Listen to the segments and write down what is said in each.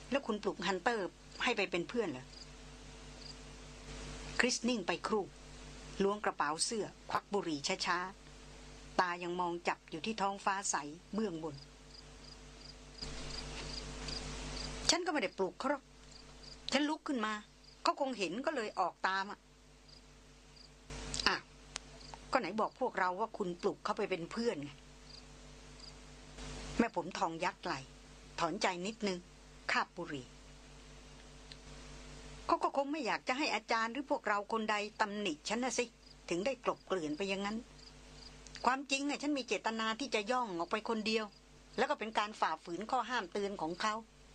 แล้วคุณปลุกฮันเตอร์ให้ไปเป็นเพื่อนเหรอคริสนิ่งไปครู่ล้วงกระเป๋าเสื้อควักบุหรี่ช้าๆตายังมองจับอยู่ที่ท้องฟ้าใสเบื้องบนฉันก็ไม่ได้ปลุกเขาหรอกฉันลุกขึ้นมาเขาคงเห็นก็เลยออกตามอ่ะก็ไหนบอกพวกเราว่าคุณปลุกเขาไปเป็นเพื่อนไงแม่ผมทองยักไหลถอนใจนิดนึงคาบบุหรี่เขาก็คงไม่อยากจะให้อาจารย์หรือพวกเราคนใดตำหนิฉันนะสิถึงได้กลบเกลื่อนไปอย่างนั้นความจริงน่ะฉันมีเจตนาที่จะย่องออกไปคนเดียวแล้วก็เป็นการฝ่าฝืนข้อห้ามเตือนของเขา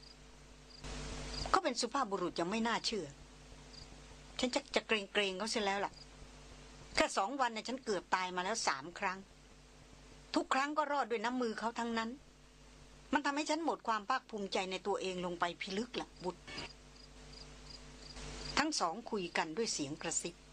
เป็นสุภาพบุรุษยังไม่น่าเชื่อฉันจะเกรงเขาเสียแล้วล่ะแค่2 วันเนี่ยฉันเกือบตายมาแล้ว3 ครั้งทุกครั้งก็รอดด้วยน้ำมือเขาทั้งนั้นมันทำให้ฉันหมดความภาคภูมิใจในตัวเองลงไปพิลึกล่ะบุตรทั้งสองคุยกันด้วยเสียงกระซิบ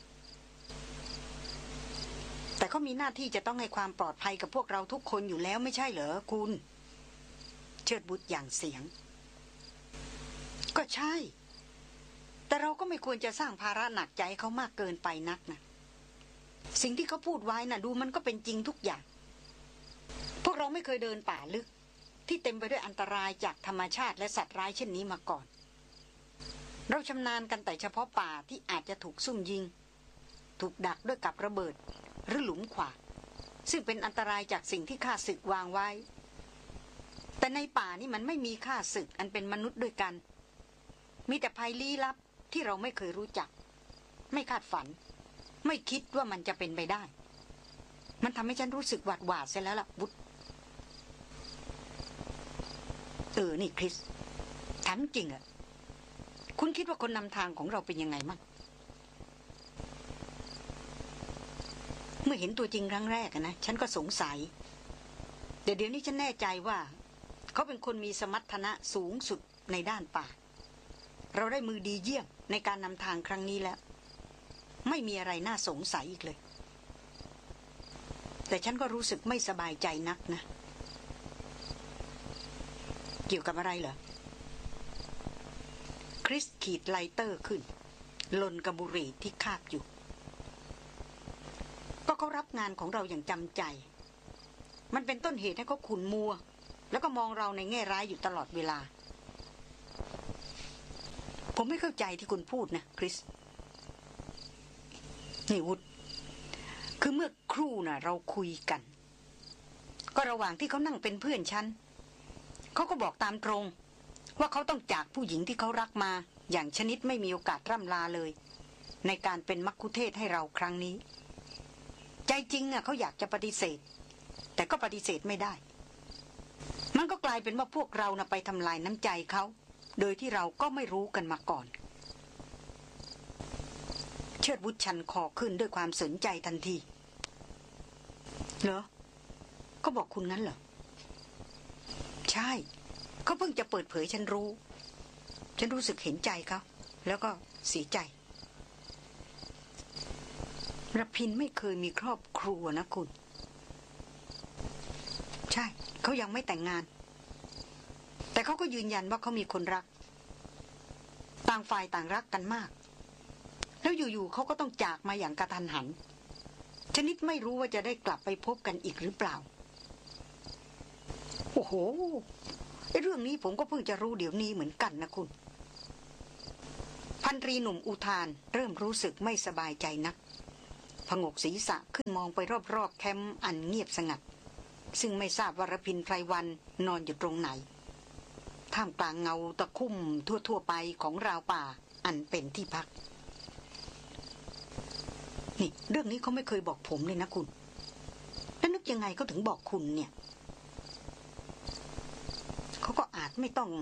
แต่เขามีหน้าที่จะต้องให้ความปลอดภัยกับพวกเราทุกคนอยู่แล้วไม่ใช่เหรอคุณเชิดบุตรอย่างเสียงก็ใช่แต่เราก็ไม่ควรจะสร้างภาระหนักใจเขามากเกินไปนักนะสิ่งที่เขาพูดไว้น่ะดูมันก็เป็นจริงทุกอย่างพวกเราไม่เคยเดินป่าลึกที่เต็มไปด้วยอันตรายจากธรรมชาติและสัตว์ร้ายเช่นนี้มาก่อนเราชำนาญกันแต่เฉพาะป่าที่อาจจะถูกซุ่มยิงถูกดักด้วยกับระเบิดหรือหลุมขวากซึ่งเป็นอันตรายจากสิ่งที่ข้าศึกวางไว้แต่ในป่านี่มันไม่มีข้าศึกอันเป็นมนุษย์ด้วยกันมีแต่ภัยลี้ลับที่เราไม่เคยรู้จักไม่คาดฝันไม่คิดว่ามันจะเป็นไปได้มันทำให้ฉันรู้สึกหวาดหวาดเสียแล้วล่ะบุตรนี่คริสถามจริงอะคุณคิดว่าคนนำทางของเราเป็นยังไงมั่งเมื่อเห็นตัวจริงครั้งแรกนะฉันก็สงสัยแต่เดี๋ยวนี้ฉันแน่ใจว่าเขาเป็นคนมีสมรรถนะสูงสุดในด้านป่าเราได้มือดีเยี่ยมในการนำทางครั้งนี้แล้วไม่มีอะไรน่าสงสัยอีกเลยแต่ฉันก็รู้สึกไม่สบายใจนักนะเกี่ยวกับอะไรเหรอคริสขีดไลเตอร์ขึ้นลนกับบุหรี่ที่คาบอยู่ก็เขารับงานของเราอย่างจำใจมันเป็นต้นเหตุให้เขาขุ่นมัวแล้วก็มองเราในแง่ร้ายอยู่ตลอดเวลาผมไม่เข้าใจที่คุณพูดนะคริสนี่วุฒคือเมื่อครู่น่ะเราคุยกันก็ระหว่างที่เขานั่งเป็นเพื่อนฉันเขาก็บอกตามตรงว่าเขาต้องจากผู้หญิงที่เขารักมาอย่างชนิดไม่มีโอกาสร่ำลาเลยในการเป็นมัคคุเทศก์ให้เราครั้งนี้ใจจริงน่ะเขาอยากจะปฏิเสธแต่ก็ปฏิเสธไม่ได้มันก็กลายเป็นว่าพวกเราน่ะไปทำลายน้ำใจเขาโดยที่เราก็ไม่รู้กันมาก่อนเชิดวุฒชันคอขึ้นด้วยความสนใจทันทีเหรอก็บอกคุณงั้นเหรอใช่เขาเพิ่งจะเปิดเผยฉันรู้สึกเห็นใจเขาแล้วก็เสียใจรพินไม่เคยมีครอบครัวนะคุณใช่เขายังไม่แต่งงานแต่เขาก็ยืนยันว่าเขามีคนรักต่างฝ่ายต่างรักกันมากแล้วอยู่ๆเขาก็ต้องจากมาอย่างกระทันหันชนิดไม่รู้ว่าจะได้กลับไปพบกันอีกหรือเปล่าโอ้โหเรื่องนี้ผมก็เพิ่งจะรู้เดี๋ยวนี้เหมือนกันนะคุณพันตรีหนุ่มอุทานเริ่มรู้สึกไม่สบายใจนักผงกศีรษะขึ้นมองไปรอบๆแคมป์อันเงียบสงัดซึ่งไม่ทราบว่ารพินไพรวันนอนอยู่ตรงไหนท่ามกลางเงาตะคุ่มทั่วๆไปของราวป่าอันเป็นที่พักนี่เรื่องนี้เขาไม่เคยบอกผมเลยนะคุณแล้วนึกยังไงเขาถึงบอกคุณเนี่ยเขาก็อาจไม่ต้อง